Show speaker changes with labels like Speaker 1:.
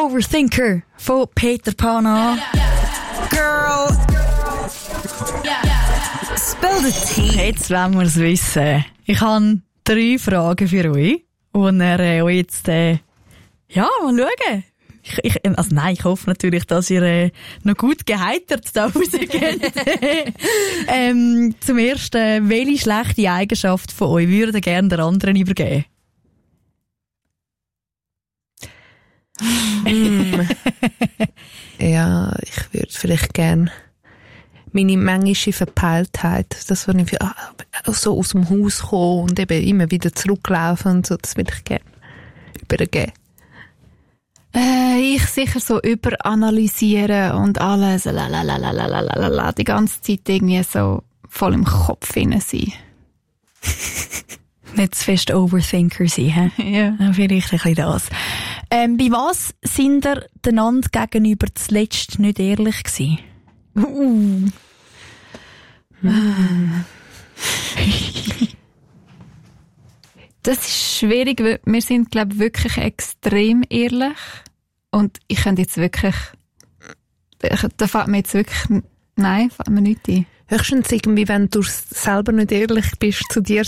Speaker 1: Overthinker von Peter Pan an. Girl! Spill the tea! Jetzt wollen wir es wissen. Ich habe 3 Fragen für euch. Und euch jetzt, mal schauen. Ich hoffe natürlich, dass ihr noch gut geheitert da rausgeht. Zum Ersten, welche schlechte Eigenschaft von euch würdet ihr gerne der anderen übergeben?
Speaker 2: Ja, ich würde vielleicht gerne meine mangische Verpeiltheit, das würde ich so aus dem Haus kommen und eben immer wieder zurücklaufen und so, das würde ich gerne übergeben.
Speaker 3: Ich sicher so überanalysieren und alles die ganze Zeit irgendwie so voll im Kopf hinein sein.
Speaker 1: Nicht zu fest Overthinker sein, hä?
Speaker 3: Ja.
Speaker 1: Vielleicht ein bisschen das. Bei was sind ihr einander gegenüber zuletzt nicht ehrlich gewesen?
Speaker 3: Das ist schwierig, weil wir sind, glaube ich, wirklich extrem ehrlich. Und ich könnte jetzt wirklich, da fällt mir jetzt wirklich, nein, fällt mir nicht ein.
Speaker 2: Höchstens irgendwie, wenn du selber nicht ehrlich bist zu dir